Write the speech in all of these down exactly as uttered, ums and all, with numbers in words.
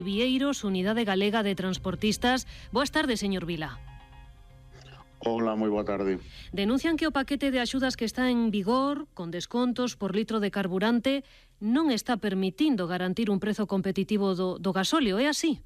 Vieiros, Unidade Galega de Transportistas. Boas tardes, señor Vila. Hola, moi boa tarde. Denuncian que o paquete de axudas que está en vigor, con descontos por litro de carburante, non está permitindo garantir un prezo competitivo do, do gasóleo, é así?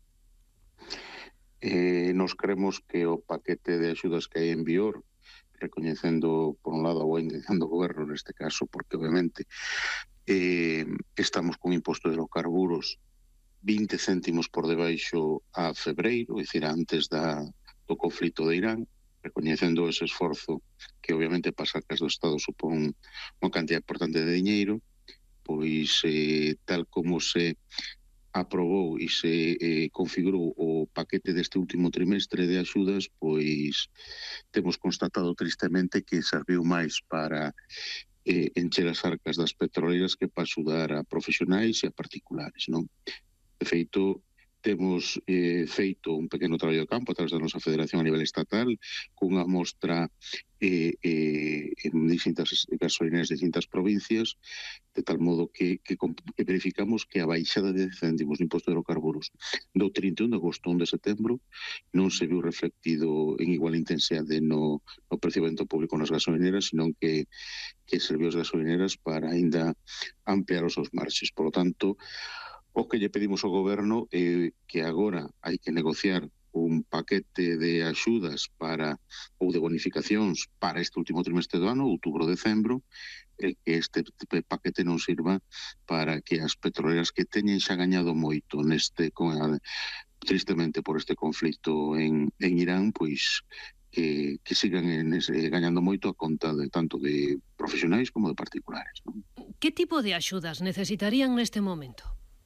Eh, nos creemos que o paquete de axudas que hai en vigor, recoñecendo, por un lado, a boa intención do goberno neste caso, porque obviamente eh, estamos con imposto de los carburos vinte céntimos por debaixo a febreiro, é dicir, antes da, do conflito de Irán, recoñecendo ese esforzo que obviamente para as arcas do Estado supón unha cantidad importante de diñeiro, pois eh, tal como se aprobou e se eh, configurou o paquete deste último trimestre de axudas, pois temos constatado tristemente que serviu máis para eh, encher as arcas das petroleiras que para axudar a profesionais e a particulares, non? De feito, temos eh, feito un pequeno traballo de campo a través da nosa federación a nivel estatal cunha mostra eh, eh, en distintas gasolineras de distintas provincias, de tal modo que, que, que verificamos que a baixada de dez céntimos do imposto de hidrocarburos do trinta e un de agosto ao un de setembro non se viu reflectido en igual intensidade no, no percibimento público nas gasolineras, senón que, que serviu as gasolineras para aínda ampliar os seus marxes. Por lo tanto, o que lle pedimos ao goberno é eh, que agora hai que negociar un paquete de axudas para ou de bonificacións para este último trimestre do ano, outubro-decembro, e que este paquete non sirva para que as petroleras que teñen xa gañado moito neste, con a, tristemente por este conflito en, en Irán, pois que, que sigan en ese, gañando moito a conta de tanto de profesionais como de particulares, non? Que tipo de axudas necesitarían neste momento?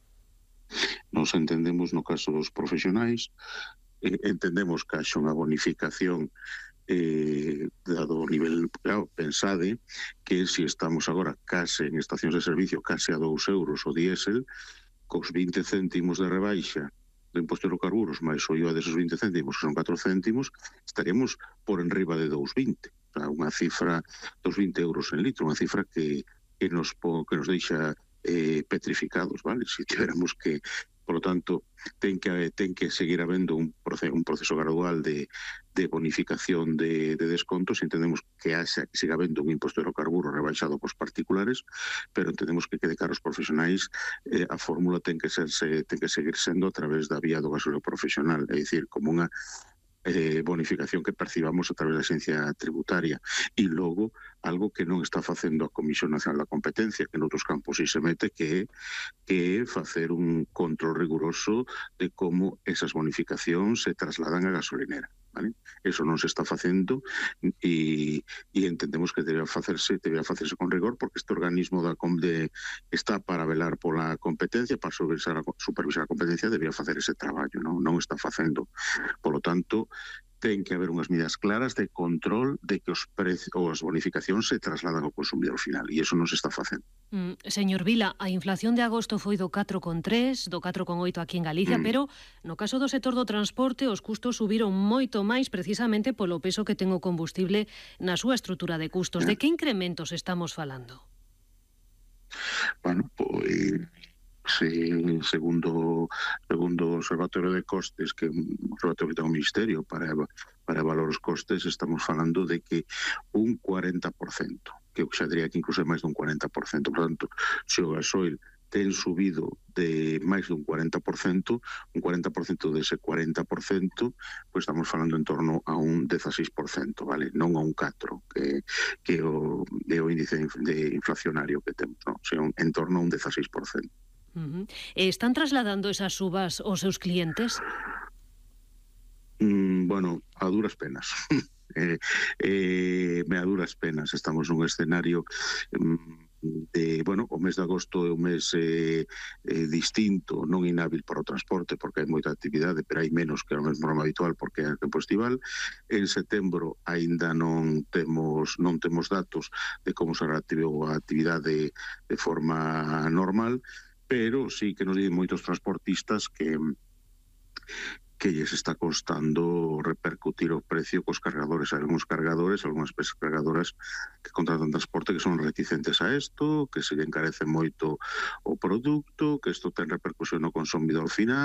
Nos entendemos no caso dos profesionais, eh, entendemos que haxa unha bonificación eh, dado o nivel, claro, pensade que se si estamos agora case en estacións de servicio case a dous euros o diésel, cos vinte céntimos de rebaixa do imposto de carburos máis o I V A desos vinte céntimos, que son catro céntimos, estaríamos por enriba de dous vinte, o sea, unha cifra dos vinte euros en litro, unha cifra que, que, nos, que nos deixa Eh, petrificados, vale? Si tiveramos que, por lo tanto, ten que, ten que seguir habendo un proceso, un proceso gradual de, de bonificación de, de descontos. Entendemos que haxa, que siga habendo un imposto de hidrocarburos rebaixado pos particulares, pero entendemos que que de cara aos profesionais eh, a fórmula ten que, ser, se, ten que seguir sendo a través da vía do gasóleo profesional, é dicir, como unha Eh, bonificación que percibamos a través da Axencia Tributaria, e logo algo que non está facendo a Comisión Nacional da Competencia, que noutros campos sí se mete, que é que facer un control riguroso de como esas bonificacións se trasladan a gasolinera, vale? Eso non se está facendo e, e entendemos que debe facerse, debe facerse con rigor, porque este organismo da de, está para velar pola competencia, para supervisar a, supervisar a competencia, debía facer ese traballo, non, non está facendo. Por lo tanto, ten que haber unhas medidas claras de control de que os precios ou as bonificacións se trasladan ao consumidor final, e iso non se está facendo. Mm, señor Vila, a inflación de agosto foi do catro coma tres, do catro coma oito aquí en Galicia, mm. pero no caso do sector do transporte os custos subiron moito máis precisamente polo peso que ten o combustible na súa estrutura de custos. Yeah. De que incrementos estamos falando? Bueno, pois Sí, segundo segundo o Observatorio de Costes, que é un observatorio que ten o Ministerio para, para evaluar os costes, estamos falando de que un cuarenta por cento, que eu xa diría que incluso é máis dun cuarenta por cento. Por tanto, se o gasoil ten subido de máis dun cuarenta por cento, un cuarenta por cento dese cuarenta por cento, pois estamos falando en torno a un dezasseis por cento, vale? Non a un catro, que, que o, é o índice de inflacionario que temos, non? O sea, en torno a un dezasseis por cento. Uh-huh. ¿Están trasladando esas subas aos seus clientes? Mm, bueno, a duras penas. eh, eh, me a duras penas. Estamos nun escenario mm, de, bueno, o mes de agosto é un mes eh, eh, distinto, non inhábil para o transporte, porque hai moita actividade, pero hai menos que o mesmo norma habitual porque é o tempo estival. En setembro aínda non temos non temos datos de como será a actividade de forma normal, pero sí que nos dicen moitos transportistas que que lles está costando repercutir o precio cos cargadores. Hai uns cargadores, algunhas empresas cargadoras que contratan transporte que son reticentes a isto, que se lle encarece moito o produto, que isto ten repercusión no consumidor final.